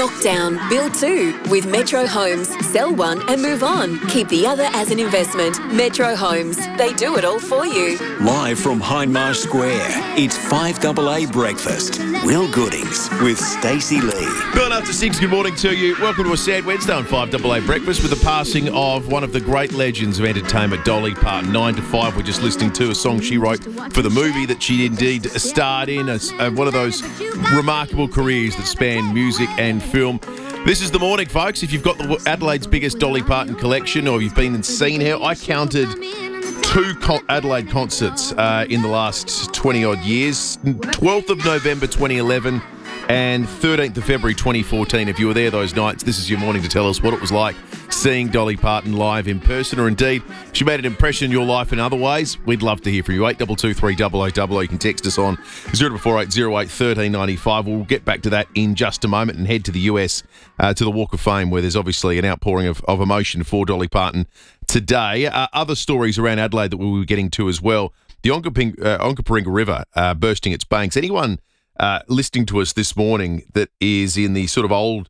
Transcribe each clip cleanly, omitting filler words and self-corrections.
Knockdown, build two with Metro Homes. Sell one and move on. Keep the other as an investment. Metro Homes. They do it all for you. Live from Hindmarsh Square, it's 5AA Breakfast. Will Goodings with Stacey Lee. Well, after 6, good morning to you. Welcome to a sad Wednesday on 5AA Breakfast with the passing of one of the great legends of entertainment, Dolly Parton. 9 to 5, we're just listening to a song she wrote for the movie that she indeed starred in. One of those remarkable careers that span music and film. This is the morning, folks. If you've got Adelaide's biggest Dolly Parton collection or you've been and seen her, I counted 2 Adelaide concerts in the last 20-odd years. 12th of November 2011 and 13th of February 2014. If you were there those nights, this is your morning to tell us what it was like seeing Dolly Parton live in person, or indeed, she made an impression in your life in other ways. We'd love to hear from you. 8223 0000. You can text us on 0448 08 1395. We'll get back to that in just a moment and head to the US, to the Walk of Fame, where there's obviously an outpouring of emotion for Dolly Parton today. Other stories around Adelaide that we'll be getting to as well. The Onkaparinga River bursting its banks. Anyone listening to us this morning that is in the sort of old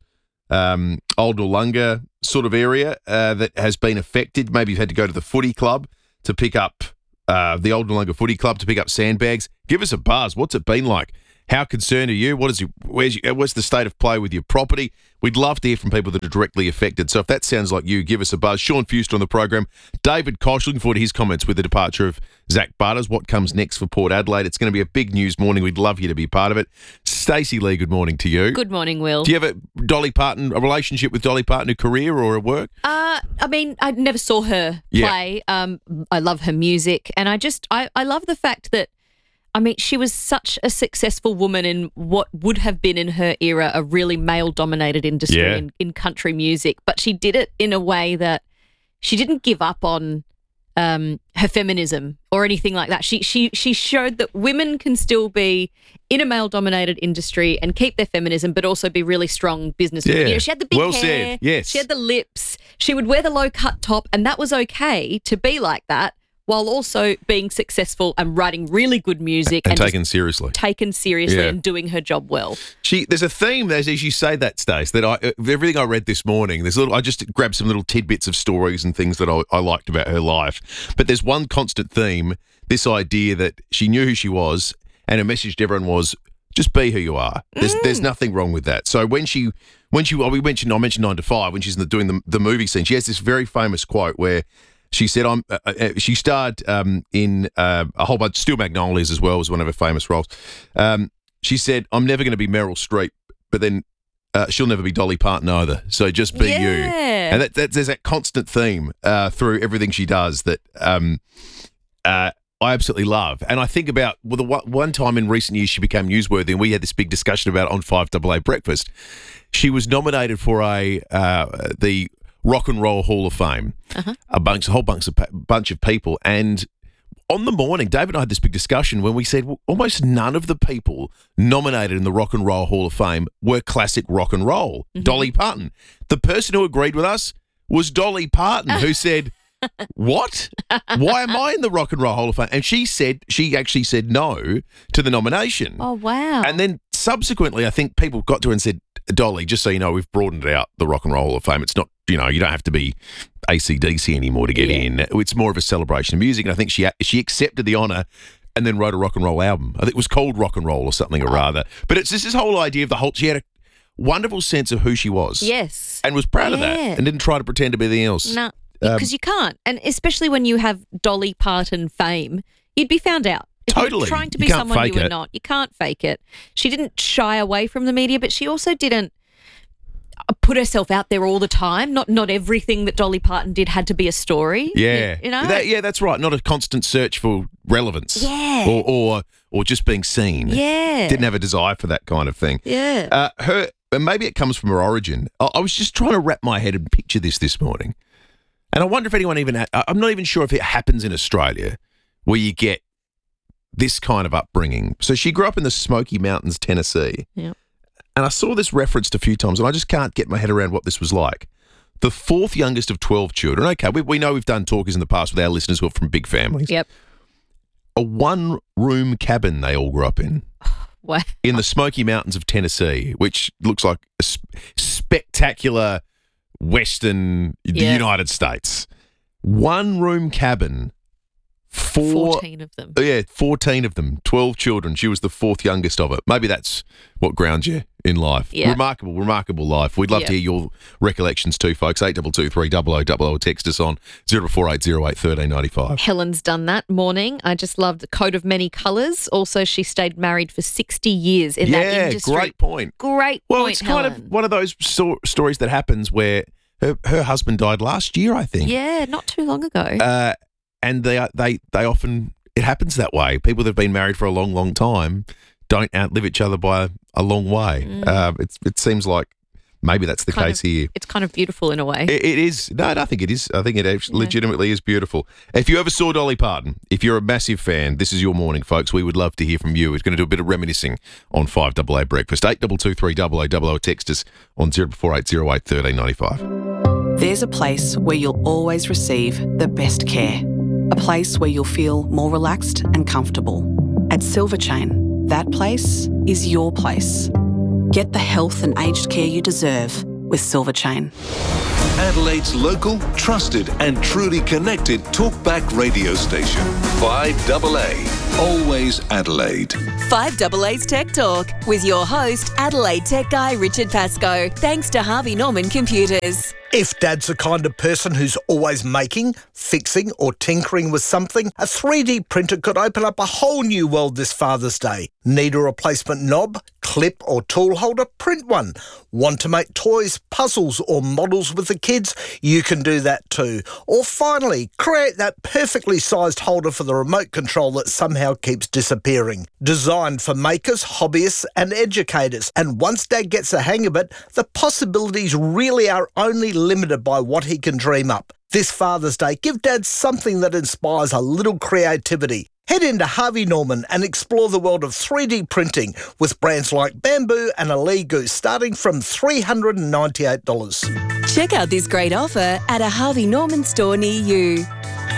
Noarlunga sort of area that has been affected, maybe you've had to go to the footy club to pick up the old Noarlunga footy club to pick up sandbags, give us a buzz. What's it been like? How concerned are you? What's the state of play with your property? We'd love to hear from people that are directly affected. So if that sounds like you, give us a buzz. Sean Fewster on the program. David Koch, looking forward to his comments with the departure of Zach Butters. What comes next for Port Adelaide? It's going to be a big news morning. We'd love you to be part of it. Stacey Lee, good morning to you. Good morning, Will. Do you have a relationship with Dolly Parton, a career or a work? I mean, I never saw her play. I love her music, and I love the fact that, I mean, she was such a successful woman in what would have been in her era a really male-dominated industry in country music, but she did it in a way that she didn't give up on her feminism or anything like that. She showed that women can still be in a male-dominated industry and keep their feminism, but also be really strong businesswomen. Yeah. You know, she had the big hair, said. Yes. She had the lips, she would wear the low-cut top, and that was okay to be like that, while also being successful and writing really good music. And taken seriously. And doing her job well. There's a theme, as you say that, Stace, that everything I read this morning, I just grabbed some little tidbits of stories and things that I liked about her life. But there's one constant theme, this idea that she knew who she was, and her message to everyone was, just be who you are. There's nothing wrong with that. So I mentioned 9 to 5, when she's doing the movie scene, she has this very famous quote where she said, she starred in a whole bunch, Steel Magnolias as well, was one of her famous roles. She said, I'm never going to be Meryl Streep, but then she'll never be Dolly Parton either. So just be you. And there's that constant theme through everything she does that I absolutely love. And I think about the one time in recent years she became newsworthy, and we had this big discussion about it on 5AA Breakfast. She was nominated for the Rock and Roll Hall of Fame, a whole bunch of people. And on the morning, David and I had this big discussion when we said almost none of the people nominated in the Rock and Roll Hall of Fame were classic rock and roll. Dolly Parton. The person who agreed with us was Dolly Parton, who said, what? Why am I in the Rock and Roll Hall of Fame? And she actually said no to the nomination. Oh, wow. And then subsequently, I think people got to her and said, Dolly, just so you know, we've broadened out the Rock and Roll Hall of Fame. It's not, you don't have to be AC/DC anymore to get in. It's more of a celebration of music. And I think she accepted the honour and then wrote a rock and roll album. I think it was called Rock and Roll or something or rather. But it's just this whole idea of she had a wonderful sense of who she was. Yes. And was proud of that and didn't try to pretend to be anything else. No, because you can't. And especially when you have Dolly Parton fame, you'd be found out. Totally. You're trying to be someone you were not. You can't fake it. She didn't shy away from the media, but she also didn't put herself out there all the time. Not everything that Dolly Parton did had to be a story. Yeah. You know? That's right. Not a constant search for relevance. Yeah. Or just being seen. Yeah. Didn't have a desire for that kind of thing. Yeah. Maybe it comes from her origin. I was just trying to wrap my head and picture this morning. And I wonder if anyone I'm not even sure if it happens in Australia where you get this kind of upbringing. So she grew up in the Smoky Mountains, Tennessee. Yeah. And I saw this referenced a few times, and I just can't get my head around what this was like. The fourth youngest of 12 children. Okay, we know we've done talkies in the past with our listeners who are from big families. Yep. A one-room cabin they all grew up in. Wow. in the Smoky Mountains of Tennessee, which looks like a spectacular western United States. 1-room cabin. 14 of them. Yeah, 14 of them, 12 children. She was the fourth youngest of it. Maybe that's what grounds you in life. Yeah. Remarkable life. We'd love to hear your recollections too, folks. 8223 0000. Text us on 0480831395. Helen's done that morning. I just loved the Coat of Many Colours. Also, she stayed married for 60 years in that industry. Great point. Great Well, point, it's Helen. kind of one of those stories that happens where her husband died last year, I think. Yeah, not too long ago. And they often, it happens that way. People that have been married for a long, long time don't outlive each other by a long way. It seems like maybe that's the case here. It's kind of beautiful in a way. It is. No, I think it is. I think it legitimately is beautiful. If you ever saw Dolly Parton, if you're a massive fan, this is your morning, folks. We would love to hear from you. We're going to do a bit of reminiscing on 5AA Breakfast. 8223 0000. Text us on 0480831395. There's a place where you'll always receive the best care. A place where you'll feel more relaxed and comfortable. At Silver Chain, that place is your place. Get the health and aged care you deserve with Silver Chain. Adelaide's local, trusted and truly connected talkback radio station. 5AA. Always Adelaide. 5AA's Tech Talk with your host, Adelaide tech guy Richard Pascoe. Thanks to Harvey Norman Computers. If Dad's the kind of person who's always making, fixing or tinkering with something, a 3D printer could open up a whole new world this Father's Day. Need a replacement knob, clip or tool holder? Print one. Want to make toys, puzzles or models with the kids? You can do that too. Or finally, create that perfectly sized holder for the remote control that somehow keeps disappearing. Designed for makers, hobbyists and educators. And once Dad gets the hang of it, the possibilities really are only limited by what he can dream up. This Father's Day, give Dad something that inspires a little creativity. Head into Harvey Norman and explore the world of 3D printing with brands like Bamboo and Aligo starting from $398. Check out this great offer at a Harvey Norman store near you.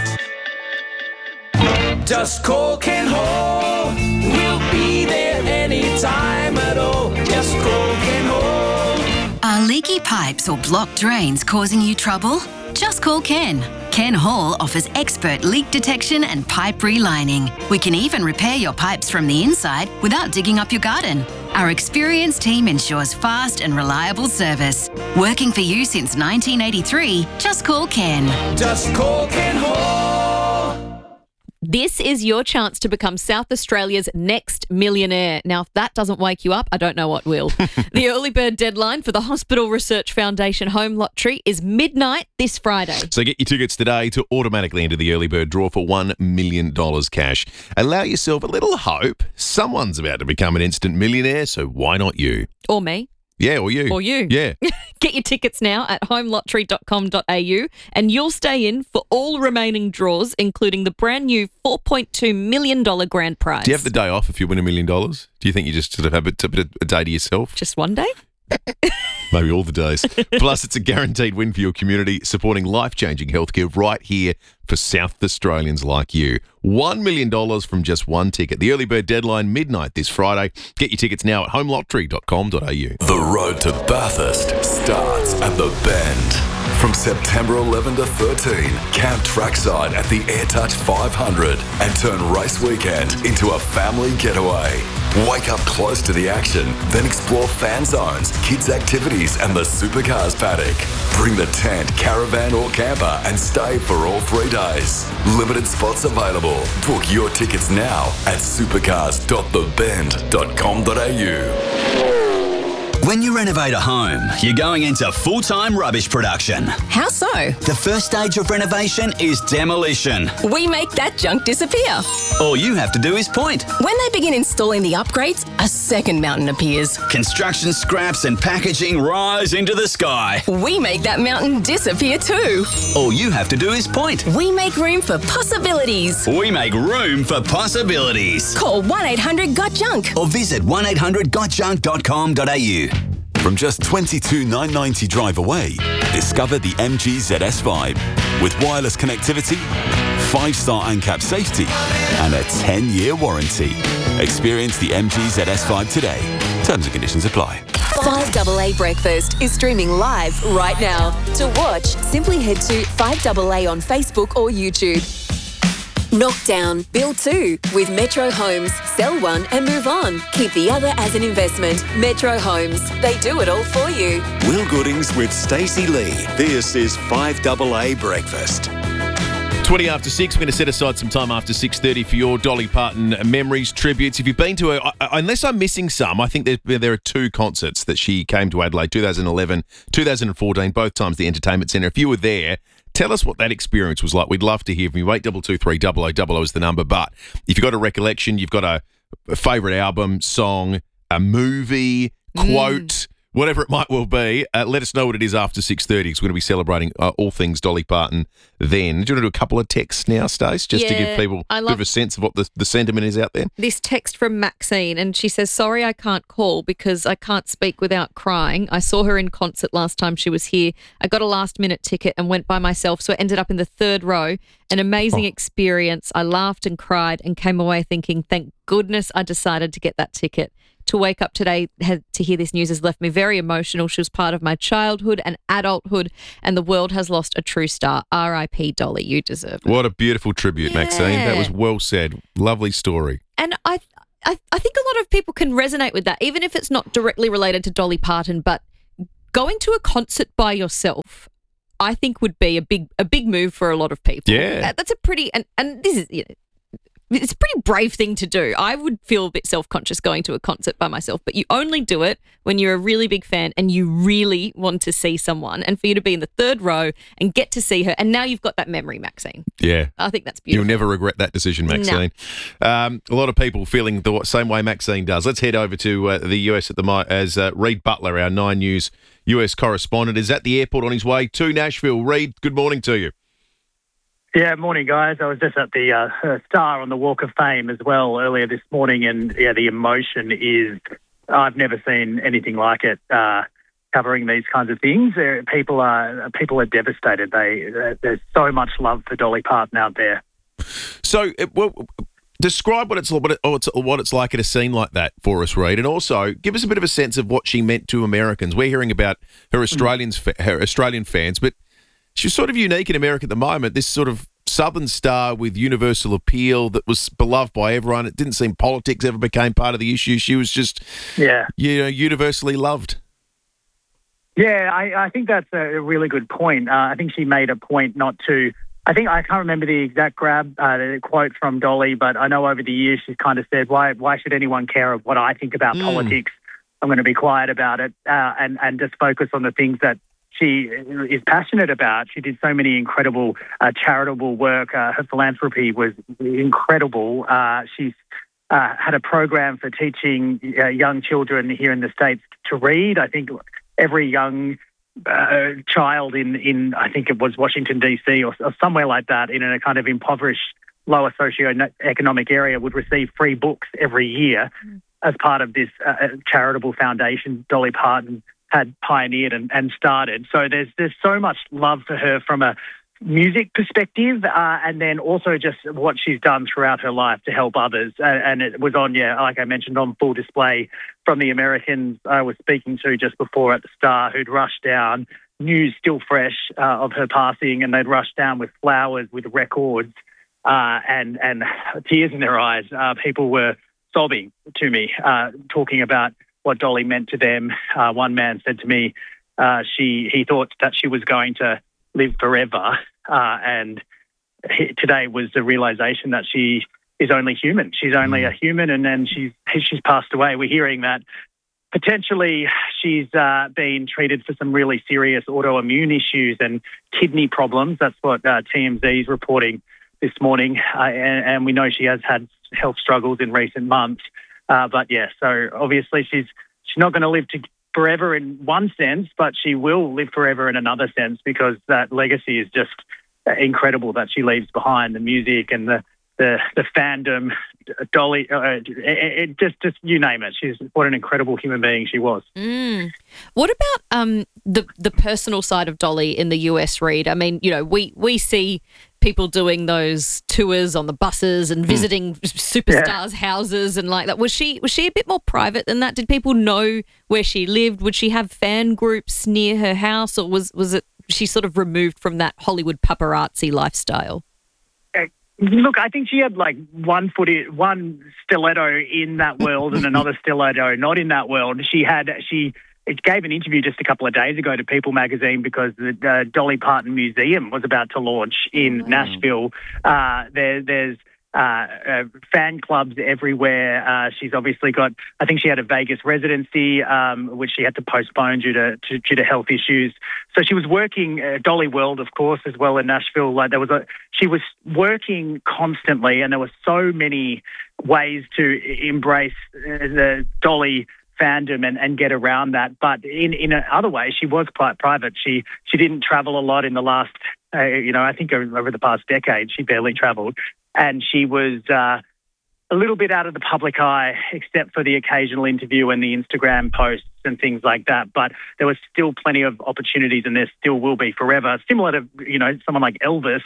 Just call Ken Hall. We'll be there anytime at all. Just call Ken Hall. Are leaky pipes or blocked drains causing you trouble? Just call Ken. Ken Hall offers expert leak detection and pipe relining. We can even repair your pipes from the inside without digging up your garden. Our experienced team ensures fast and reliable service. Working for you since 1983, just call Ken. Just call Ken Hall. This is your chance to become South Australia's next millionaire. Now, if that doesn't wake you up, I don't know what will. The early bird deadline for the Hospital Research Foundation Home Lottery is midnight this Friday. So get your tickets today to automatically enter the early bird draw for $1 million cash. Allow yourself a little hope. Someone's about to become an instant millionaire, so why not you? Or me. Yeah, or you. Or you. Yeah. Get your tickets now at homelottery.com.au and you'll stay in for all remaining draws, including the brand new $4.2 million grand prize. Do you have the day off if you win $1 million? Do you think you just sort of have a day to yourself? Just one day? Maybe all the days. Plus, it's a guaranteed win for your community, supporting life-changing healthcare right here for South Australians like you. $1 million from just one ticket. The early bird deadline, midnight this Friday. Get your tickets now at homelottery.com.au. The road to Bathurst starts at the Bend. From September 11 to 13, camp trackside at the AirTouch 500 and turn race weekend into a family getaway. Wake up close to the action, then explore fan zones, kids' activities and the supercars paddock. Bring the tent, caravan or camper and stay for all 3 days. Limited spots available. Book your tickets now at supercars.thebend.com.au. When you renovate a home, you're going into full-time rubbish production. How so? The first stage of renovation is demolition. We make that junk disappear. All you have to do is point. When they begin installing the upgrades, a second mountain appears. Construction scraps and packaging rise into the sky. We make that mountain disappear too. All you have to do is point. We make room for possibilities. We make room for possibilities. Call 1-800-GOT-JUNK or visit 1800gotjunk.com.au. From just $22,990 drive away, discover the MG ZS Vibe with wireless connectivity, 5-star ANCAP safety and a 10-year warranty. Experience the MG ZS5 today. Terms and conditions apply. 5AA Breakfast is streaming live right now. To watch, simply head to 5AA on Facebook or YouTube. Knock down, build two with Metro Homes. Sell one and move on. Keep the other as an investment. Metro Homes. They do it all for you. Will Goodings with Stacey Lee. This is 5AA Breakfast. 20 after 6, we're going to set aside some time after 6:30 for your Dolly Parton memories, tributes. If you've been to her, unless I'm missing some, I think there are two concerts that she came to Adelaide, 2011, 2014, both times the Entertainment Centre. If you were there, tell us what that experience was like. We'd love to hear from you. 8223 0000 is the number. But if you've got a recollection, you've got a favourite album, song, a movie, quote, whatever it might well be, let us know what it is after 6:30 because we're going to be celebrating all things Dolly Parton then. Do you want to do a couple of texts now, Stace, just to give people a bit of a sense of what the sentiment is out there? This text from Maxine, and she says, sorry I can't call because I can't speak without crying. I saw her in concert last time she was here. I got a last-minute ticket and went by myself, so I ended up in the third row. An amazing experience. I laughed and cried and came away thinking, thank goodness I decided to get that ticket. To wake up today to hear this news has left me very emotional. She was part of my childhood and adulthood, and the world has lost a true star. R.I.P. Dolly, you deserve it. What a beautiful tribute, Maxine. That was well said. Lovely story. And I think a lot of people can resonate with that, even if it's not directly related to Dolly Parton, but going to a concert by yourself, I think would be a big move for a lot of people. Yeah. That's a pretty, and this is, it's a pretty brave thing to do. I would feel a bit self-conscious going to a concert by myself, but you only do it when you're a really big fan and you really want to see someone, and for you to be in the third row and get to see her, and now you've got that memory, Maxine. Yeah. I think that's beautiful. You'll never regret that decision, Maxine. No. A lot of people feeling the same way Maxine does. Let's head over to the US as Reed Butler, our 9 News US correspondent, is at the airport on his way to Nashville. Reed, good morning to you. Yeah, morning, guys. I was just at the Star on the Walk of Fame as well earlier this morning, and the emotion is, I've never seen anything like it. Covering these kinds of things, people are devastated. There's so much love for Dolly Parton out there. So, describe what it's like at a scene like that for us, Reed, and also give us a bit of a sense of what she meant to Americans. We're hearing about her Australian fans, but she's sort of unique in America at the moment, this sort of Southern star with universal appeal that was beloved by everyone. It didn't seem politics ever became part of the issue. She was just, universally loved. Yeah, I think that's a really good point. I think she made a point not to, I can't remember the exact quote from Dolly, but I know over the years she's kind of said, why should anyone care of what I think about politics? I'm going to be quiet about it and just focus on the things that she is passionate about. She did so many incredible charitable work. Her philanthropy was incredible. She's had a program for teaching young children here in the States to read. I think every young child in I think it was Washington, D.C. or somewhere like that, in a kind of impoverished, lower socioeconomic area would receive free books every year as part of this charitable foundation Dolly Parton had pioneered and started. So there's so much love for her from a music perspective, and then also just what she's done throughout her life to help others. And it was on, like I mentioned, on full display from the Americans I was speaking to just before at the Star, who'd rushed down, news still fresh of her passing, and they'd rushed down with flowers, with records, and tears in their eyes. People were sobbing to me, talking about what Dolly meant to them. One man said to me, he thought that she was going to live forever, and today was the realization that she is only human. She's only a human, and then she's passed away. We're hearing that potentially she's been treated for some really serious autoimmune issues and kidney problems. That's what TMZ is reporting this morning, and we know she has had health struggles in recent months. But so obviously she's not going to live forever in one sense, but she will live forever in another sense, because that legacy is just incredible that she leaves behind. The music and the fandom, Dolly, just you name it. What an incredible human being she was. What about the personal side of Dolly in the US, Reed? I mean, we see people doing those tours on the buses and visiting superstars' houses and like that. Was she a bit more private than that? Did people know where she lived? Would she have fan groups near her house, or was it she sort of removed from that Hollywood paparazzi lifestyle? Look, I think she had like one stiletto in that world and another stiletto not in that world. It gave an interview just a couple of days ago to People magazine because the Dolly Parton Museum was about to launch in Nashville. There's fan clubs everywhere. She's obviously got, I think she had a Vegas residency, which she had to postpone due to health issues. So she was working Dolly World, of course, as well in Nashville. Like she was working constantly, and there were so many ways to embrace the Dolly fandom and get around that. But in other ways, she was quite private. She didn't travel a lot in the last, I think over the past decade, she barely traveled. And she was a little bit out of the public eye, except for the occasional interview and the Instagram posts and things like that. But there was still plenty of opportunities, and there still will be forever, similar to, someone like Elvis,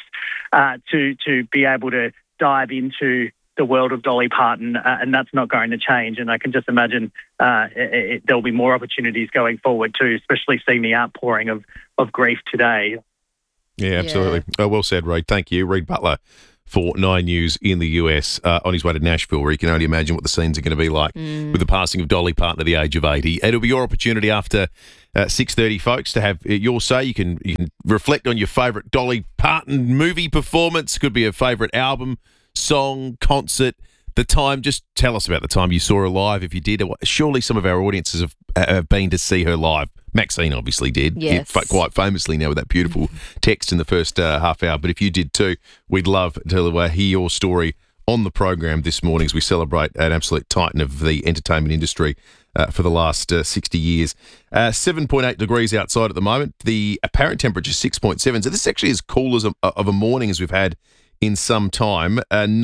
to be able to dive into the world of Dolly Parton, and that's not going to change. And I can just imagine there'll be more opportunities going forward too, especially seeing the outpouring of grief today. Yeah, absolutely. Oh, well said, Reid. Thank you. Reid Butler for 9 News in the US, on his way to Nashville, where you can only imagine what the scenes are going to be like with the passing of Dolly Parton at the age of 80. It'll be your opportunity after 6:30, folks, to have your say. You can reflect on your favourite Dolly Parton movie performance. Could be a favourite album, song, concert, the time. Just tell us about the time you saw her live, if you did. Surely some of our audiences have been to see her live. Maxine obviously did, quite famously now with that beautiful text in the first half hour. But if you did too, we'd love to hear your story on the program this morning as we celebrate an absolute titan of the entertainment industry for the last 60 years. 7.8 degrees outside at the moment. The apparent temperature is 6.7. So this is actually as cool as of a morning as we've had in some time.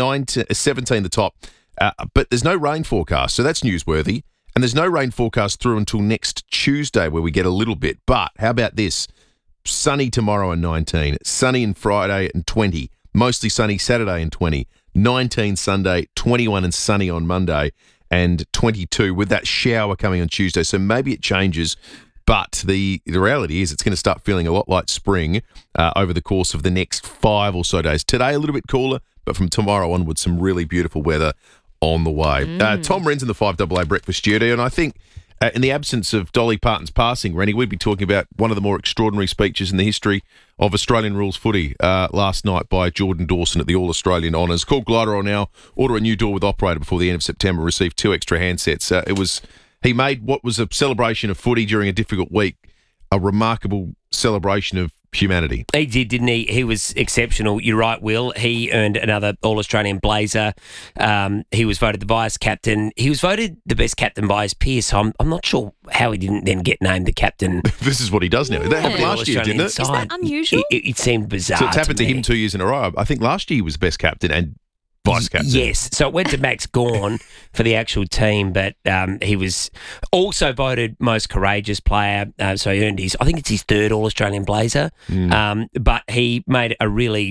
17 the top, but there's no rain forecast, so that's newsworthy. And there's no rain forecast through until next Tuesday, where we get a little bit. But how about this? Sunny tomorrow and 19, sunny and Friday and 20, mostly sunny Saturday and 20, 19 Sunday, 21 and sunny on Monday, and 22 with that shower coming on Tuesday. So maybe it changes. But the reality is it's going to start feeling a lot like spring over the course of the next 5 or so days. Today, a little bit cooler, but from tomorrow onwards, some really beautiful weather on the way. Tom Wren's in the 5AA Breakfast studio, and I think in the absence of Dolly Parton's passing, Rennie, we'd be talking about one of the more extraordinary speeches in the history of Australian rules footy last night by Jordan Dawson at the All-Australian Honours. Call Glider now, order a new door with operator before the end of September, receive 2 extra handsets. He made what was a celebration of footy during a difficult week a remarkable celebration of humanity. He did, didn't he? He was exceptional. You're right, Will. He earned another All-Australian blazer. He was voted the vice-captain. He was voted the best captain by his peers. So I'm not sure how he didn't then get named the captain. This is what he does now. That happened last year, didn't it? Is that unusual? It seemed bizarre. So it's happened to him 2 years in a row. I think last year he was the best captain and vice-captain. Yes. So it went to Max Gawn for the actual team, but he was also voted most courageous player. So he earned I think it's his 3rd All-Australian blazer. But he made a really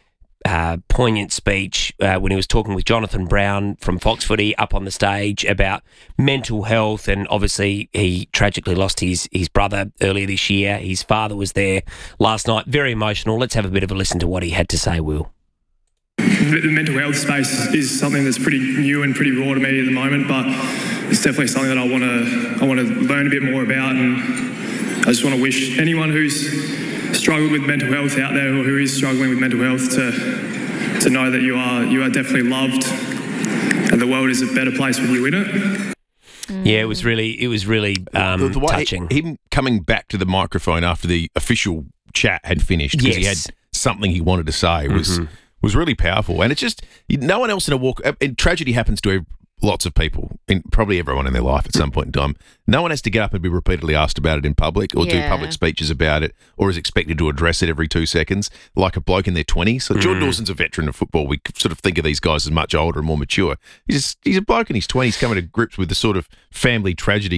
poignant speech when he was talking with Jonathan Brown from Fox Footy up on the stage about mental health, and obviously he tragically lost his brother earlier this year. His father was there last night. Very emotional. Let's have a bit of a listen to what he had to say, Will. The mental health space is something that's pretty new and pretty raw to me at the moment, but it's definitely something that I want to learn a bit more about, and I just want to wish anyone who's struggled with mental health out there, or who is struggling with mental health, to know that you are definitely loved, and the world is a better place with you in it. Yeah, it was really the way touching. Him coming back to the microphone after the official chat had finished because he had something he wanted to say was really powerful. And it's just, no one else in a walk, and tragedy happens to lots of people, probably everyone in their life at some point in time. No one has to get up and be repeatedly asked about it in public or do public speeches about it, or is expected to address it every 2 seconds like a bloke in their 20s. So Jordan Dawson's a veteran of football. We sort of think of these guys as much older and more mature. He's a bloke in his 20s coming to grips with the sort of family tragedy that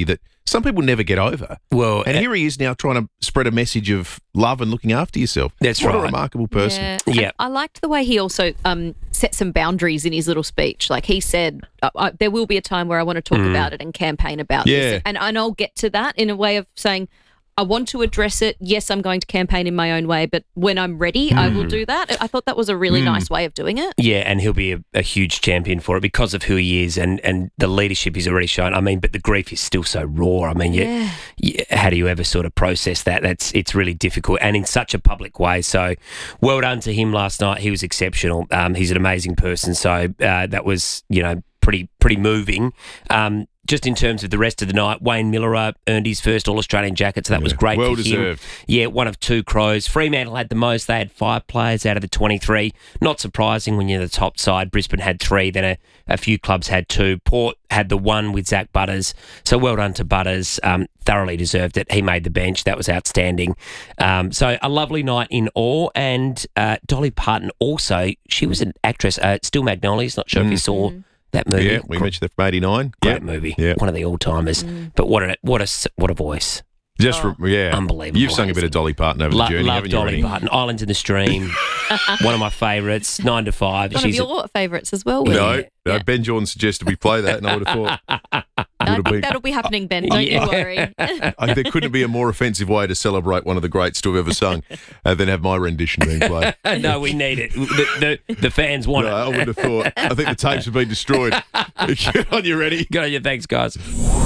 some people never get over. Well, and here he is now trying to spread a message of love and looking after yourself. That's what right. a remarkable person. Yeah. I liked the way he also set some boundaries in his little speech. Like he said, there will be a time where I want to talk about it and campaign about this. And I'll get to that in a way of saying, I want to address it. Yes, I'm going to campaign in my own way, but when I'm ready, I will do that. I thought that was a really nice way of doing it. Yeah, and he'll be a huge champion for it because of who he is and the leadership he's already shown. I mean, but the grief is still so raw. I mean, how do you ever sort of process that? It's really difficult and in such a public way. So well done to him last night. He was exceptional. He's an amazing person. So that was, pretty moving. Just in terms of the rest of the night, Wayne Miller earned his first All-Australian jacket, so that was great well for deserved. him. Yeah, one of two Crows. Fremantle had the most. They had 5 players out of the 23. Not surprising when you're the top side. Brisbane had 3, then a few clubs had 2. Port had the 1 with Zach Butters. So well done to Butters. Thoroughly deserved it. He made the bench. That was outstanding. So a lovely night in all. And Dolly Parton also, she was an actress. Still Magnolias, not sure if you saw that movie. Yeah, we mentioned that from 89. Great movie. Yeah. One of the all-timers. But what a voice. Unbelievable. You've sung a bit of Dolly Parton over the journey, love haven't you? Dolly Parton. Islands in the Stream. One of my favourites. 9 to 5. One of your favourites as well, Will. No, Ben Jordan suggested we play that, and I would have thought... I think that'll be happening, Ben. Don't you worry. There couldn't be a more offensive way to celebrate one of the greats to have ever sung than have my rendition being played. No, we need it. The fans want it. I would have thought. I think the tapes have been destroyed. Get on, you ready? Good on you. Thanks, guys.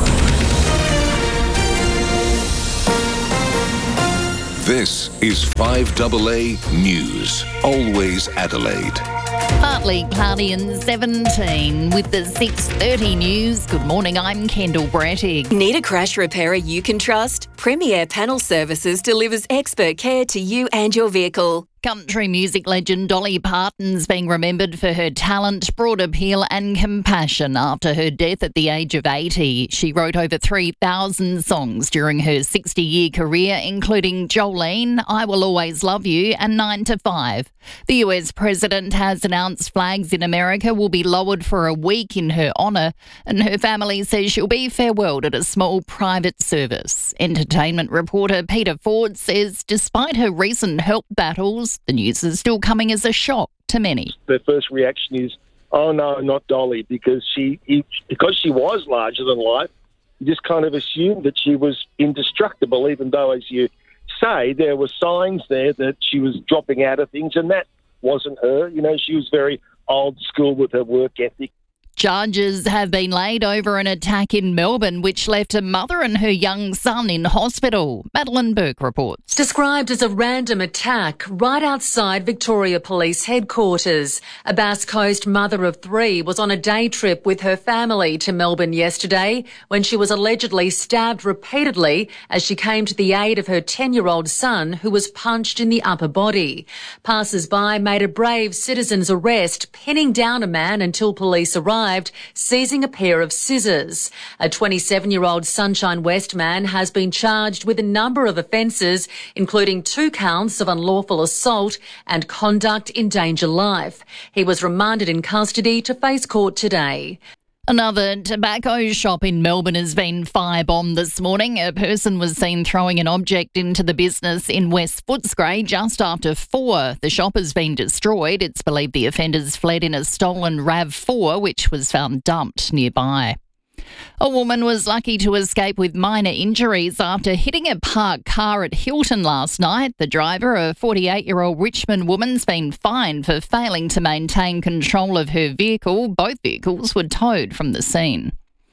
This is 5AA News. Always Adelaide. Partly cloudy and 17 with the 6:30 news. Good morning, I'm Kendall Brattig. Need a crash repairer you can trust? Premier Panel Services delivers expert care to you and your vehicle. Country music legend Dolly Parton's being remembered for her talent, broad appeal and compassion after her death at the age of 80. She wrote over 3,000 songs during her 60-year career, including Jolene, I Will Always Love You and 9 to 5. The US president has announced flags in America will be lowered for a week in her honour, and her family says she'll be farewelled at a small private service. Entertainment reporter Peter Ford says despite her recent health battles, the news is still coming as a shock to many. Their first reaction is, oh no, not Dolly, because she was larger than life. You just kind of assumed that she was indestructible, even though, as you say, there were signs there that she was dropping out of things, and that wasn't her. She was very old school with her work ethic. Charges have been laid over an attack in Melbourne which left a mother and her young son in hospital. Madeline Burke reports. Described as a random attack right outside Victoria Police headquarters. A Bass Coast mother of 3 was on a day trip with her family to Melbourne yesterday when she was allegedly stabbed repeatedly as she came to the aid of her 10-year-old son who was punched in the upper body. Passers-by made a brave citizen's arrest, pinning down a man until police arrived, seizing a pair of scissors. A 27-year-old Sunshine West man has been charged with a number of offences, including 2 counts of unlawful assault and conduct in danger life. He was remanded in custody to face court today. Another tobacco shop in Melbourne has been firebombed this morning. A person was seen throwing an object into the business in West Footscray just after 4. The shop has been destroyed. It's believed the offenders fled in a stolen RAV4, which was found dumped nearby. A woman was lucky to escape with minor injuries after hitting a parked car at Hilton last night. The driver, a 48-year-old Richmond woman, has been fined for failing to maintain control of her vehicle. Both vehicles were towed from the scene.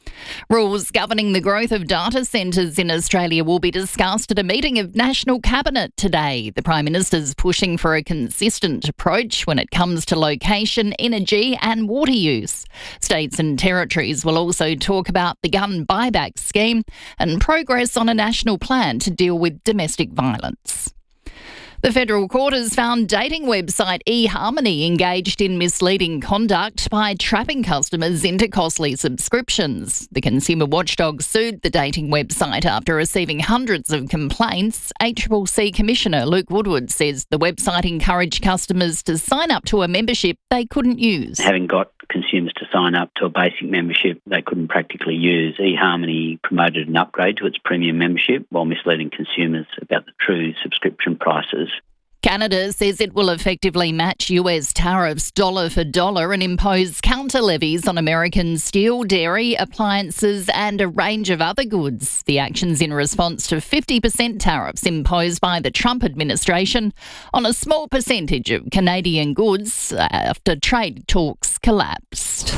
Rules governing the growth of data centres in Australia will be discussed at a meeting of National Cabinet today. The Prime Minister's pushing for a consistent approach when it comes to location, energy and water use. States and territories will also talk about the gun buyback scheme and progress on a national plan to deal with domestic violence. The federal court has found dating website eHarmony engaged in misleading conduct by trapping customers into costly subscriptions. The consumer watchdog sued the dating website after receiving hundreds of complaints. ACCC Commissioner Luke Woodward says the website encouraged customers to sign up to a membership they couldn't use. Having got consumers to sign up to a basic membership they couldn't practically use, eHarmony promoted an upgrade to its premium membership while misleading consumers about the true subscription prices. Canada says it will effectively match US tariffs dollar for dollar and impose counter levies on American steel, dairy, appliances and a range of other goods. The action's in response to 50% tariffs imposed by the Trump administration on a small percentage of Canadian goods after trade talks collapsed.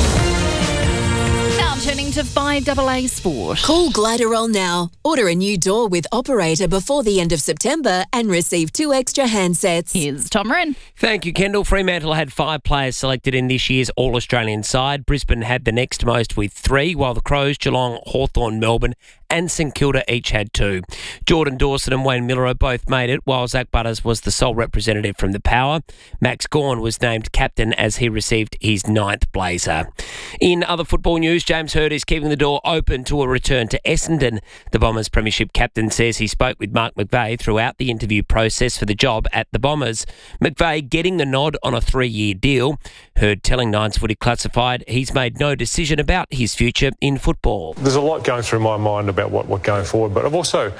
Now turning to 5AA Sport. Call Gliderol now. Order a new door with operator before the end of September and receive 2 extra handsets. Here's Tom Wren. Thank you, Kendall. Fremantle had 5 players selected in this year's All-Australian side. Brisbane had the next most with 3, while the Crows, Geelong, Hawthorn, Melbourne and St Kilda each had 2. Jordan Dawson and Wayne Miller both made it, while Zach Butters was the sole representative from the Power. Max Gawn was named captain as he received his 9th blazer. In other football news, James Hird is keeping the door open to a return to Essendon. The Bombers premiership captain says he spoke with Mark McVeigh throughout the interview process for the job at the Bombers. McVeigh getting the nod on a 3-year deal. Hird telling Nines Footy Classified he's made no decision about his future in football. There's a lot going through my mind about what going forward, but I've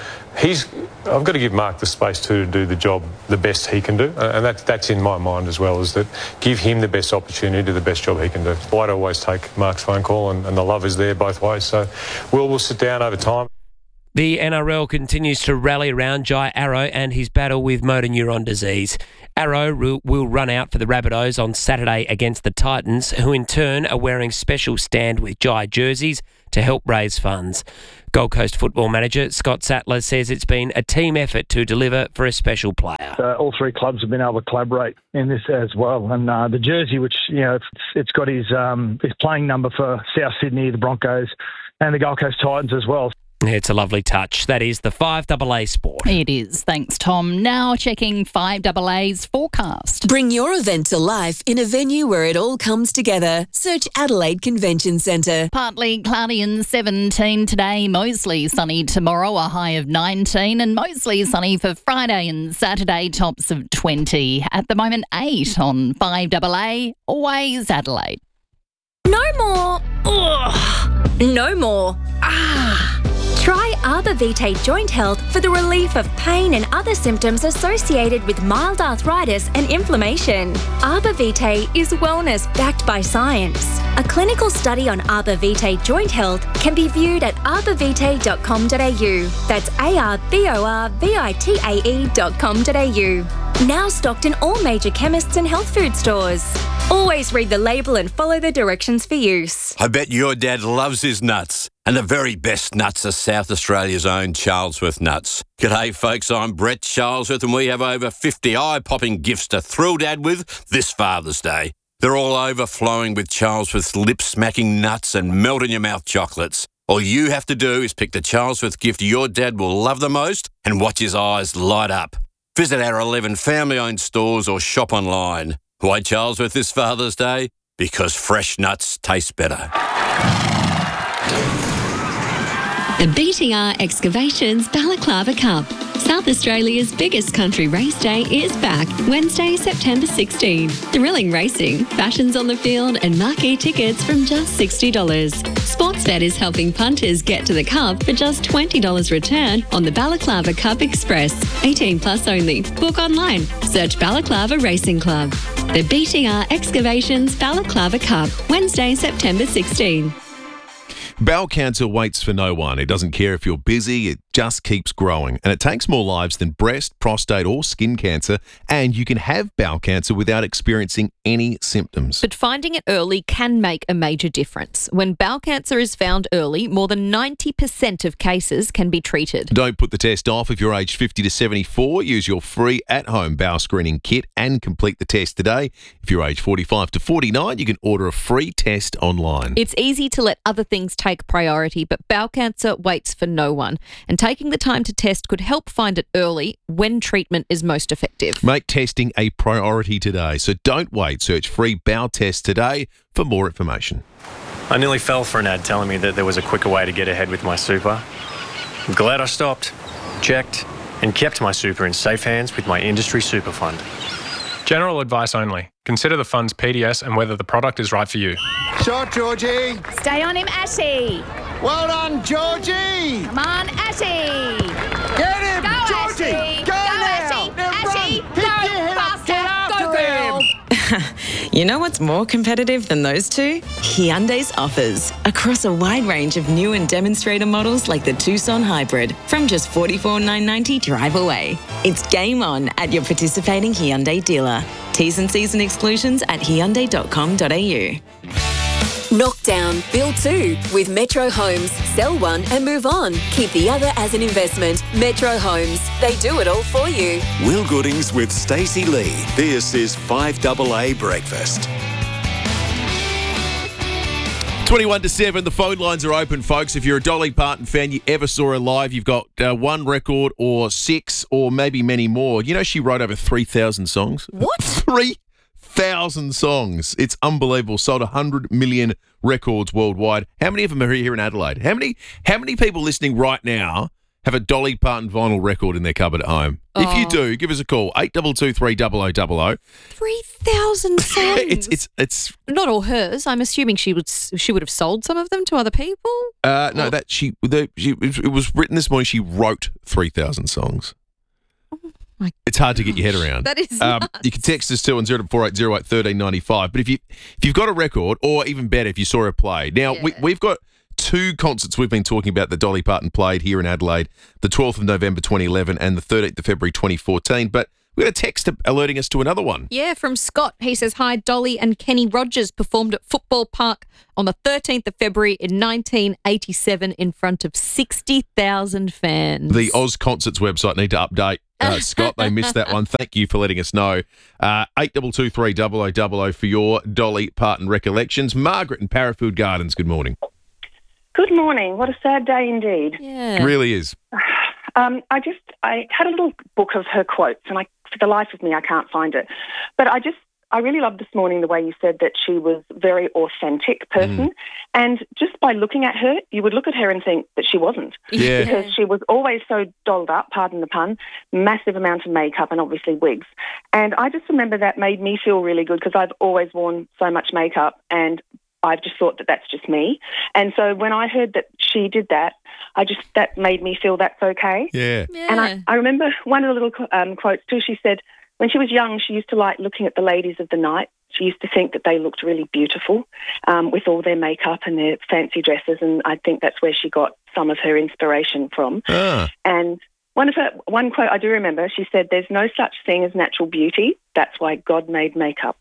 got to give Mark the space to do the job the best he can do, and that's in my mind as well, is that give him the best opportunity to do the best job he can do. I'd always take Mark's phone call, and the love is there both ways, so we'll sit down over time. The NRL continues to rally around Jai Arrow and his battle with motor neuron disease. Arrow will run out for the Rabbitohs on Saturday against the Titans, who in turn are wearing special Stand With Jai jerseys to help raise funds. Gold Coast football manager Scott Sattler says it's been a team effort to deliver for a special player. All 3 clubs have been able to collaborate in this as well. And the jersey, which, it's got his playing number for South Sydney, the Broncos, and the Gold Coast Titans as well. It's a lovely touch. That is the 5AA Sport. It is. Thanks, Tom. Now checking 5AA's forecast. Bring your event to life in a venue where it all comes together. Search Adelaide Convention Centre. Partly cloudy and 17 today, mostly sunny tomorrow, a high of 19, and mostly sunny for Friday and Saturday, tops of 20. At the moment, 8 on 5AA, always Adelaide. No more. Ugh. No more. Try Arbor Vitae Joint Health for the relief of pain and other symptoms associated with mild arthritis and inflammation. Arbor Vitae is wellness backed by science. A clinical study on Arbor Vitae Joint Health can be viewed at arborvitae.com.au. That's arborvitae.com.au. Now stocked in all major chemists and health food stores. Always read the label and follow the directions for use. I bet your dad loves his nuts. And the very best nuts are South Australia's own Charlesworth nuts. G'day folks, I'm Brett Charlesworth and we have over 50 eye-popping gifts to thrill Dad with this Father's Day. They're all overflowing with Charlesworth's lip-smacking nuts and melt-in-your-mouth chocolates. All you have to do is pick the Charlesworth gift your dad will love the most and watch his eyes light up. Visit our 11 family-owned stores or shop online. Why Charlesworth this Father's Day? Because fresh nuts taste better. The BTR Excavations Balaclava Cup. South Australia's biggest country race day is back, Wednesday, September 16. Thrilling racing, fashions on the field and marquee tickets from just $60. Sportsbet is helping punters get to the Cup for just $20 return on the Balaclava Cup Express. 18 plus only. Book online. Search Balaclava Racing Club. The BTR Excavations Balaclava Cup, Wednesday, September 16. Bowel cancer waits for no one. It doesn't care if you're busy, it just keeps growing. And it takes more lives than breast, prostate or skin cancer, and you can have bowel cancer without experiencing any symptoms. But finding it early can make a major difference. When bowel cancer is found early, more than 90% of cases can be treated. Don't put the test off if you're aged 50 to 74. Use your free at-home bowel screening kit and complete the test today. If you're aged 45 to 49, you can order a free test online. It's easy to let other things take take priority, but bowel cancer waits for no one. And taking the time to test could help find it early when treatment is most effective. Make testing a priority today, so don't wait. Search free bowel test today for more information. I nearly fell for an ad telling me that there was a quicker way to get ahead with my super. I'm glad I stopped, checked, and kept my super in safe hands with my industry super fund. General advice only. Consider the fund's PDS and whether the product is right for you. Shot, Georgie. Stay on him, Ashy. Well done, Georgie. Come on, Ashy. Get him, Go, Georgie. Ashy. Go now. Ashy. Now Ashy, run. go Pick your head up. Get faster. Go, after girl. him. You know what's more competitive than those two? Hyundai's offers. Across a wide range of new and demonstrator models like the Tucson Hybrid from just $44,990 drive away. It's game on at your participating Hyundai dealer. T's and C's and exclusions at hyundai.com.au. Knockdown, build two with Metro Homes. Sell one and move on. Keep the other as an investment. Metro Homes. They do it all for you. Will Goodings with Stacey Lee. This is 5AA Breakfast. 21 to 7, the phone lines are open, folks. If you're a Dolly Parton fan, you ever saw her live, you've got one record or six or maybe many more. You know she wrote over 3,000 songs? What? 3,000 songs. It's unbelievable. Sold 100 million records worldwide. How many of them are here in Adelaide? How many people listening right now have a Dolly Parton vinyl record in their cupboard at home? If you do, give us a call, 8223 0000. 3,000 songs. It's not all hers. I'm assuming she would have sold some of them to other people. No, that it was written this morning. She wrote 3,000 songs. It's hard to get your head around. That is nuts. You can text us too on 0480 1395. But if you've got a record, or even better, if you saw her play. Now we've got two concerts we've been talking about that Dolly Parton played here in Adelaide, the 12th of November 2011 and the 13th of February 2014. But we got a text alerting us to another one. Yeah, from Scott. He says, hi, Dolly and Kenny Rogers performed at Football Park on the 13th of February in 1987 in front of 60,000 fans. The Oz Concerts website need to update. Scott, they missed that one. Thank you for letting us know. 8223 0000 for your Dolly Parton recollections. Margaret in Parafield Gardens, good morning. Good morning. What a sad day indeed. Yeah. It really is. I had a little book of her quotes, and for the life of me, I can't find it. But I really loved this morning the way you said that she was a very authentic person. And just by looking at her, you would look at her and think that she wasn't. Yeah. Because she was always so dolled up, pardon the pun, massive amount of makeup and obviously wigs. And I just remember that made me feel really good because I've always worn so much makeup and I've just thought that that's just me. And so when I heard that she did that, that made me feel that's okay. Yeah. And I remember one of the little quotes too. She said when she was young, she used to like looking at the ladies of the night. She used to think that they looked really beautiful with all their makeup and their fancy dresses. And I think that's where she got some of her inspiration from. And one quote I do remember, she said, there's no such thing as natural beauty. That's why God made makeup.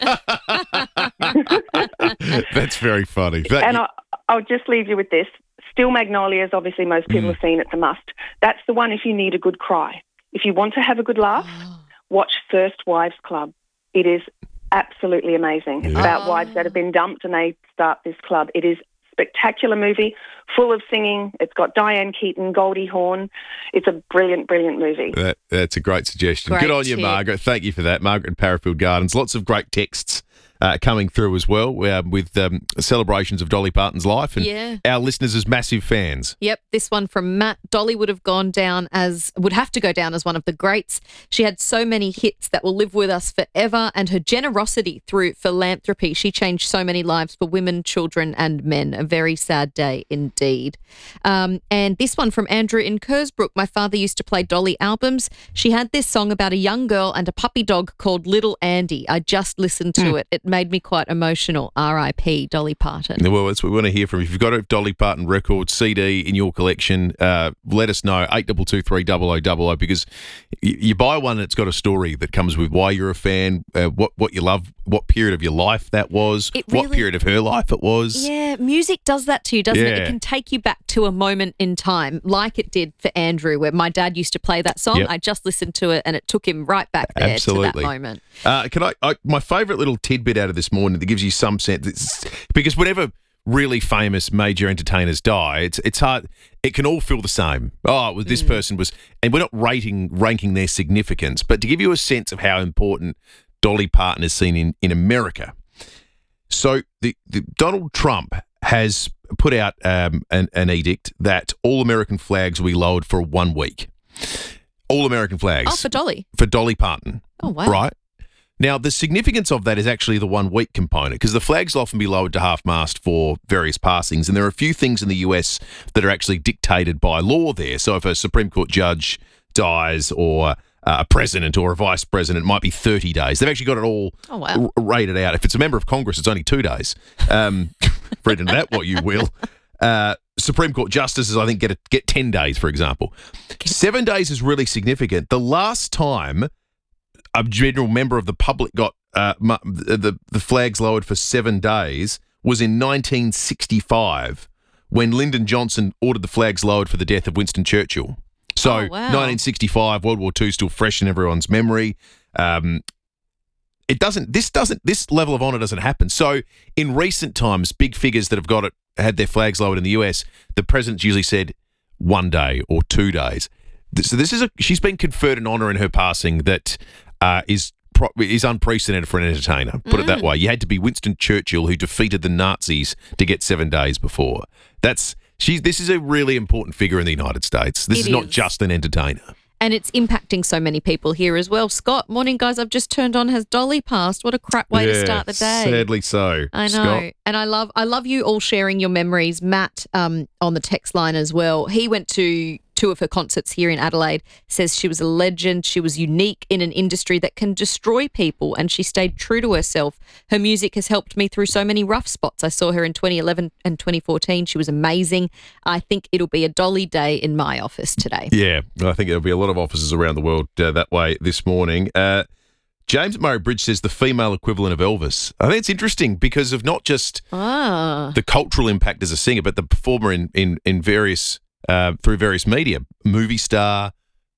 That's very funny. I'll just leave you with this. Still Magnolias, obviously most people have seen, it's a must. That's the one if you need a good cry. If you want to have a good laugh, watch First Wives Club. It is absolutely amazing. It's about wives that have been dumped and they start this club. It is spectacular movie, full of singing. It's got Diane Keaton, Goldie Hawn. It's a brilliant, brilliant movie. That's a great suggestion. Great Good on you, tip. Margaret. Thank you for that. Margaret in Parafield Gardens. Lots of great texts coming through as well with celebrations of Dolly Parton's life. And our listeners as massive fans. Yep, this one from Matt. Dolly would have to go down as one of the greats. She had so many hits that will live with us forever, and her generosity through philanthropy. She changed so many lives for women, children and men. A very sad day indeed. And this one from Andrew in Kersbrook. My father used to play Dolly albums. She had this song about a young girl and a puppy dog called Little Andy. I just listened to it. It made me quite emotional. R.I.P. Dolly Parton. Well, that's what we want to hear from you. If you've got a Dolly Parton record CD in your collection, let us know, 8223 0000, because you buy one and it's got a story that comes with why you're a fan, what you love, what period of your life that was, what period of her life it was. Yeah, music does that to you, doesn't it? It can take you back to a moment in time, like it did for Andrew, where my dad used to play that song. Yep. I just listened to it and it took him right back there to that moment. Can I my favourite little tidbit out of this morning that gives you some sense, because whenever really famous major entertainers die, it's hard. It can all feel the same. Oh, well, this person was, and we're not ranking their significance, but to give you a sense of how important Dolly Parton is seen in America. So the Donald Trump has put out an edict that all American flags will be lowered for 1 week. All American flags. Oh, for Dolly. For Dolly Parton. Oh, wow. Right? Now, the significance of that is actually the 1 week component, because the flags will often be lowered to half-mast for various passings, and there are a few things in the US that are actually dictated by law there. So if a Supreme Court judge dies, or a president or a vice president, it might be 30 days. They've actually got it all rated out. If it's a member of Congress, it's only 2 days. Read into that what you will. Supreme Court justices, I think, get 10 days, for example. 7 days is really significant. The last time a general member of the public got the flags lowered for 7 days was in 1965, when Lyndon Johnson ordered the flags lowered for the death of Winston Churchill. So 1965, World War II, still fresh in everyone's memory. This level of honour doesn't happen. So in recent times, big figures that have had their flags lowered in the US, the president's usually said 1 day or 2 days. So she's been conferred an honour in her passing that is unprecedented for an entertainer. Put it that way. You had to be Winston Churchill, who defeated the Nazis, to get 7 days before. This is a really important figure in the United States. This is not just an entertainer. And it's impacting so many people here as well. Scott, morning, guys. I've just turned on. Has Dolly passed? What a crap way to start the day. Sadly so. I know. Scott. And I love you all sharing your memories. Matt, on the text line as well, he went to 2 of her concerts here in Adelaide, says she was a legend. She was unique in an industry that can destroy people, and she stayed true to herself. Her music has helped me through so many rough spots. I saw her in 2011 and 2014. She was amazing. I think it'll be a Dolly day in my office today. Yeah, I think there'll be a lot of offices around the world that way this morning. James at Murray Bridge says the female equivalent of Elvis. I think it's interesting because of not just the cultural impact as a singer, but the performer in various through various media, movie star,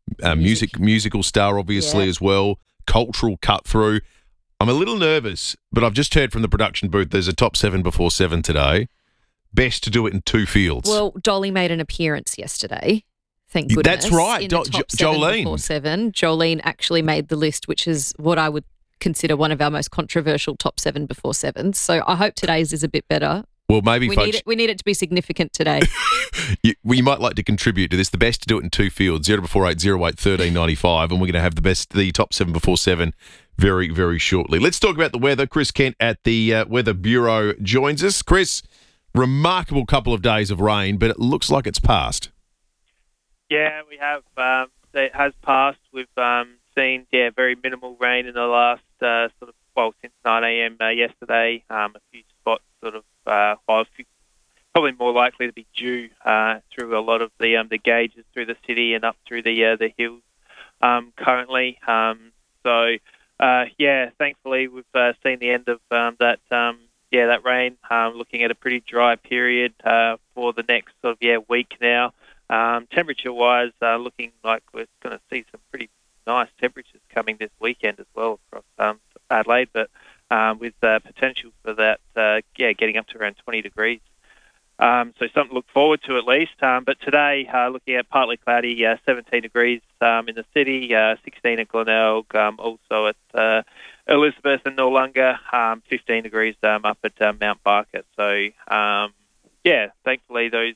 musical star, obviously as well, cultural cut through. I'm a little nervous, but I've just heard from the production booth there's a top 7 before 7 today. Best to do it in 2 fields. Well, Dolly made an appearance yesterday. Thank goodness. That's right. In the top 7 before 7. Jolene actually made the list, which is what I would consider one of our most controversial top 7 before 7. So I hope today's is a bit better. Well, maybe, folks, we need it to be significant today. you might like to contribute to this. The best to do it in 2 fields, 0480 08 1395, and we're going to have the top 7 before 7 very, very shortly. Let's talk about the weather. Chris Kent at the Weather Bureau joins us. Chris, remarkable couple of days of rain, but it looks like it's passed. Yeah, we have. It has passed. We've seen, very minimal rain in the last since 9 a.m. Yesterday. A few spots probably more likely to be due through a lot of the gauges through the city and up through the hills currently. Thankfully we've seen the end of that rain. Looking at a pretty dry period for the next week now. Temperature-wise, looking like we're going to see some pretty nice temperatures coming this weekend as well across Adelaide, but with potential for that, getting up to around 20 degrees. So something to look forward to at least. But today, looking at partly cloudy, 17 degrees in the city, 16 at Glenelg, also at Elizabeth and Noarlunga, 15 degrees up at Mount Barker. So, thankfully those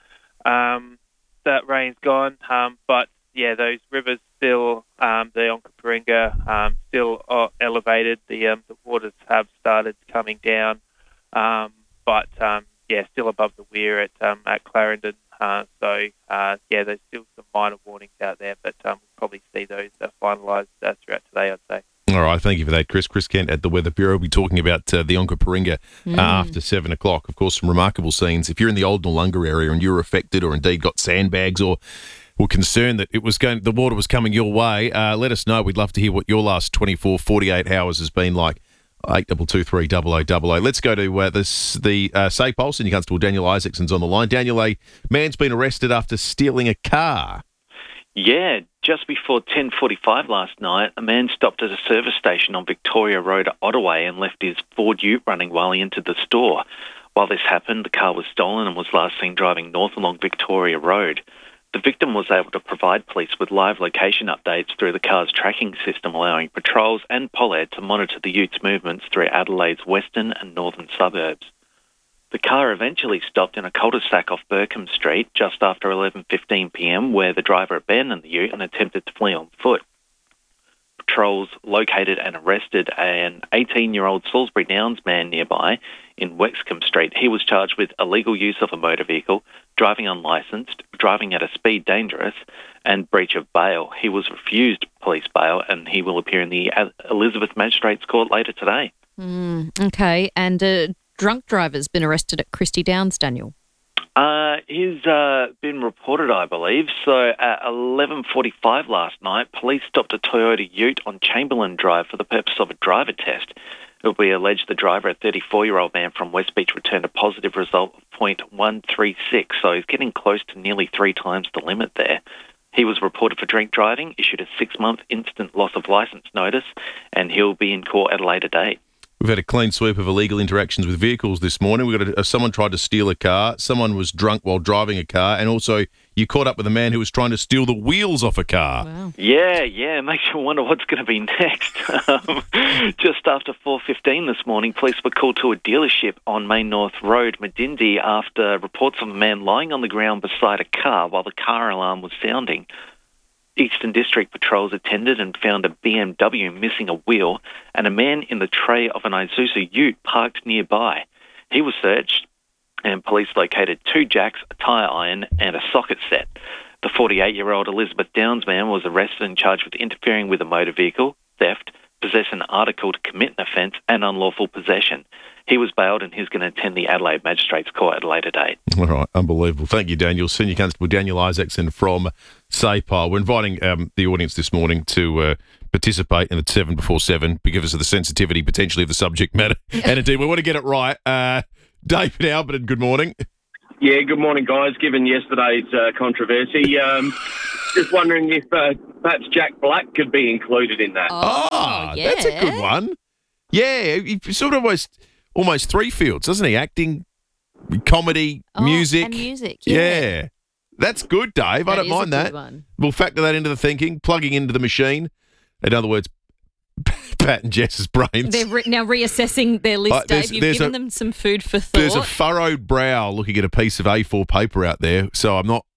that rain's gone. But those rivers still, the Onkaparinga, still elevated. The waters have started coming down, but still above the weir at Clarendon. There's still some minor warnings out there, but we'll probably see those finalised throughout today, I'd say. All right, thank you for that, Chris. Chris Kent at the Weather Bureau. We'll be talking about the Onkaparinga after 7 o'clock. Of course, some remarkable scenes. If you're in the Old Noarlunga area and you're affected or indeed got sandbags or were concerned that the water was coming your way, let us know. We'd love to hear what your last 24, 48 hours has been like. 8223 0000. Let's go to the SAPOL. Senior Constable Daniel Isaacson's on the line. Daniel, a man's been arrested after stealing a car. Yeah, just before 10:45 last night, a man stopped at a service station on Victoria Road at Ottaway and left his Ford Ute running while he entered the store. While this happened, the car was stolen and was last seen driving north along Victoria Road. The victim was able to provide police with live location updates through the car's tracking system, allowing patrols and Polad to monitor the Utes' movements through Adelaide's western and northern suburbs. The car eventually stopped in a cul-de-sac off Burkham Street just after 11:15pm, where the driver abandoned the Ute and attempted to flee on foot. Patrols located and arrested an 18-year-old Salisbury Downs man nearby in Wexcombe Street. He was charged with illegal use of a motor vehicle, driving unlicensed, driving at a speed dangerous, and breach of bail. He was refused police bail, and he will appear in the Elizabeth Magistrates Court later today. Okay, and a drunk driver's been arrested at Christie Downs, Daniel. He's been reported, I believe. So at 11:45 last night, police stopped a Toyota Ute on Chamberlain Drive for the purpose of a driver test. It will be alleged the driver, a 34-year-old man from West Beach, returned a positive result of .136, so he's getting close to nearly 3 times the limit there. He was reported for drink driving, issued a 6-month instant loss of licence notice, and he'll be in court at a later date. We've had a clean sweep of illegal interactions with vehicles this morning. We've got someone tried to steal a car, someone was drunk while driving a car, and also you caught up with a man who was trying to steal the wheels off a car. Wow. Yeah, makes you wonder what's going to be next. Just after 4:15 this morning, police were called to a dealership on Main North Road, Medindi, after reports of a man lying on the ground beside a car while the car alarm was sounding. Eastern District patrols attended and found a BMW missing a wheel and a man in the tray of an Isuzu Ute parked nearby. He was searched and police located 2 jacks, a tyre iron and a socket set. The 48-year-old Elizabeth Downs man was arrested and charged with interfering with a motor vehicle, theft, possess an article to commit an offence and unlawful possession. He was bailed and he's going to attend the Adelaide Magistrates Court at a later date. All right, unbelievable. Thank you, Daniel. Senior Constable Daniel Isaacson from SAPAR. We're inviting the audience this morning to participate in the 7 before 7 because of the sensitivity potentially of the subject matter. And indeed, we want to get it right. David Alberton, good morning. Yeah, good morning, guys. Given yesterday's controversy, just wondering if perhaps Jack Black could be included in that. Yeah. That's a good one. Yeah, he sort of almost 3 fields, doesn't he? Acting, comedy, music. And music, yeah. That's good, Dave. I don't mind that. One. We'll factor that into the thinking, plugging into the machine. In other words, Pat and Jess's brains. They're now reassessing their list, Dave. You've given them some food for thought. There's a furrowed brow looking at a piece of A4 paper out there, so I'm not...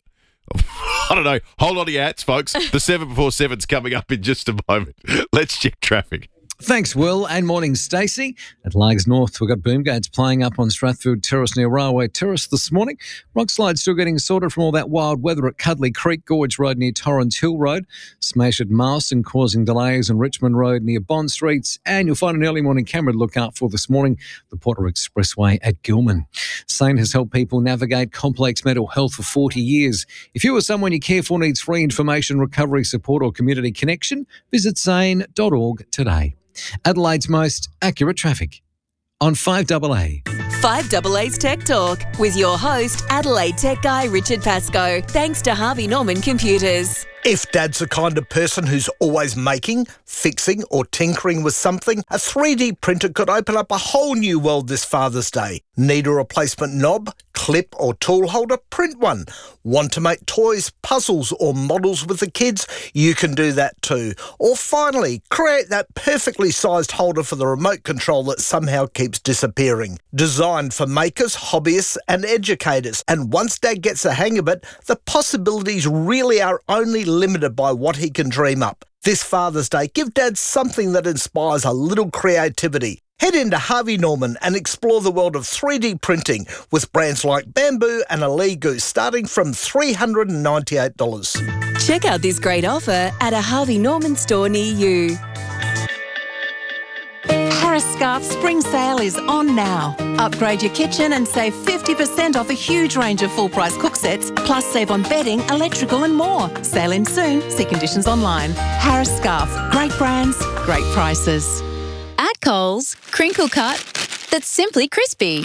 I don't know. Hold on to your hats, folks. The 7 before 7's coming up in just a moment. Let's check traffic. Thanks, Will, and morning, Stacey. At Largs North, we've got boom gates playing up on Strathfield Terrace near Railway Terrace this morning. Rock slide still getting sorted from all that wild weather at Cuddly Creek, Gorge Road near Torrens Hill Road. Smash at Marston causing delays on Richmond Road near Bond Streets. And you'll find an early morning camera to look out for this morning, the Porter Expressway at Gilman. SANE has helped people navigate complex mental health for 40 years. If you or someone you care for needs free information, recovery support or community connection, visit sane.org today. Adelaide's most accurate traffic on 5AA. 5AA's Tech Talk with your host, Adelaide Tech Guy Richard Pascoe. Thanks to Harvey Norman Computers. If Dad's the kind of person who's always making, fixing or tinkering with something, a 3D printer could open up a whole new world this Father's Day. Need a replacement knob, clip or tool holder? Print one. Want to make toys, puzzles or models with the kids? You can do that too. Or finally, create that perfectly sized holder for the remote control that somehow keeps disappearing. Designed for makers, hobbyists and educators. And once Dad gets the hang of it, the possibilities really are only limited by what he can dream up. This Father's Day, give Dad something that inspires a little creativity. Head into Harvey Norman and explore the world of 3D printing with brands like Bamboo and Aligo starting from $398. Check out this great offer at a Harvey Norman store near you. Harris Scarf Spring Sale is on now. Upgrade your kitchen and save 50% off a huge range of full-price cook sets, plus save on bedding, electrical and more. Sale ends soon. See conditions online. Harris Scarf. Great brands, great prices. At Coles, crinkle cut that's simply crispy.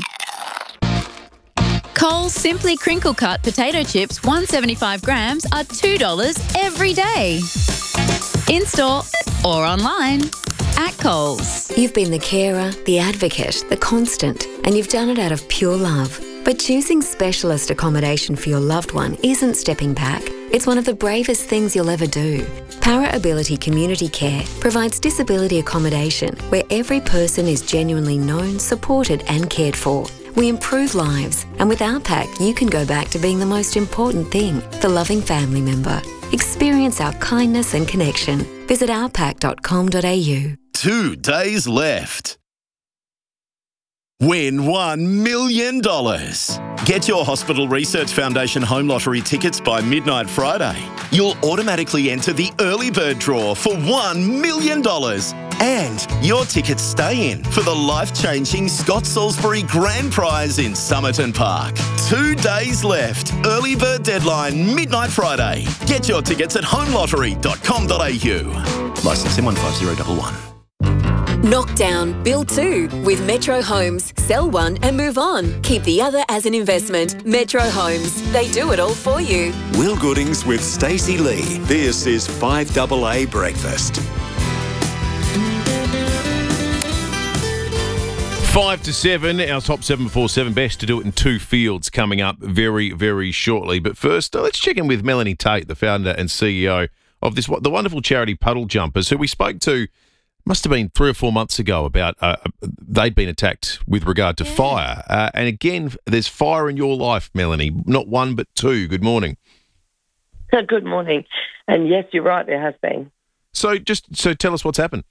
Coles Simply Crinkle Cut potato chips, 175 grams, are $2 every day. In-store or online. At Coles. You've been the carer, the advocate, the constant. and you've done it out of pure love. But choosing specialist accommodation for your loved one isn't stepping back. It's one of the bravest things you'll ever do. Para Ability Community Care provides disability accommodation where every person is genuinely known, supported and cared for. We improve lives, and with our pack, you can go back to being the most important thing, the loving family member. Experience our kindness and connection. Visit ourpack.com.au. 2 days left. Win $1 million. Get your Hospital Research Foundation Home Lottery tickets by midnight Friday. You'll automatically enter the early bird draw for $1 million. And your tickets stay in for the life-changing Scott Salisbury Grand Prize in Somerton Park. 2 days left. Early bird deadline, midnight Friday. Get your tickets at homelottery.com.au. Licence M15011. Knock down, build two with Metro Homes. Sell one and move on. Keep the other as an investment. Metro Homes. They do it all for you. Will Goodings with Stacey Lee. This is 5AA Breakfast. 5 to 7, our top 747. Best to do it in 2 fields coming up very, very shortly. But first, let's check in with Melanie Tate, the founder and CEO of the wonderful charity Puddle Jumpers, who we spoke to, must have been 3 or 4 months ago, about they'd been attacked with regard to fire. And again, there's fire in your life, Melanie, not 1 but 2. Good morning. Good morning. And yes, you're right, there has been. So tell us what's happened.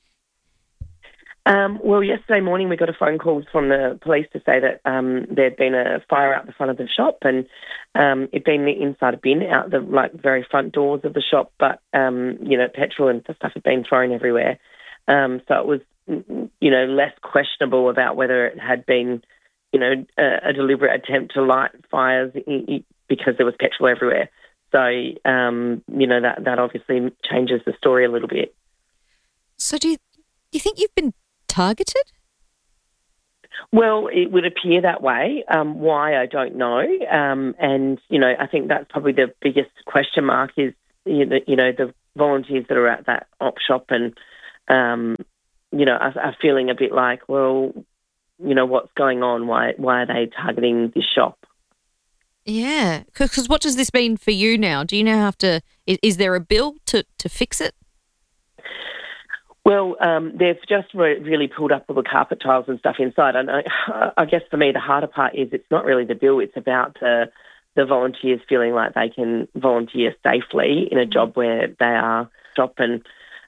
Well, yesterday morning we got a phone call from the police to say that there'd been a fire out the front of the shop, and it'd been inside a bin out the very front doors of the shop, but petrol and stuff had been thrown everywhere. So it was, less questionable about whether it had been, a deliberate attempt to light fires because there was petrol everywhere. So, that obviously changes the story a little bit. So do you think you've been targeted? Well, it would appear that way. Why, I don't know. I think that's probably the biggest question mark is, the volunteers that are at that op shop and, are feeling a bit like, well, what's going on? Why are they targeting this shop? Yeah, because what does this mean for you now? Do you now have to, is there a bill to fix it? Well, they've just really pulled up all the carpet tiles and stuff inside. And I guess for me, the harder part is it's not really the bill. It's about the volunteers feeling like they can volunteer safely in a job where they are shopping.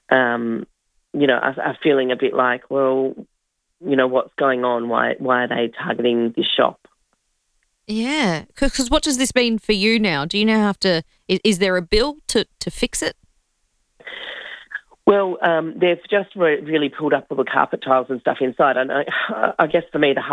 Are feeling a bit like, well, what's going on? Why are they targeting this shop? Yeah, because what does this mean for you now? Do you now have to, is there a bill to fix it? Well, they've just really pulled up all the carpet tiles and stuff inside. And I guess for me, the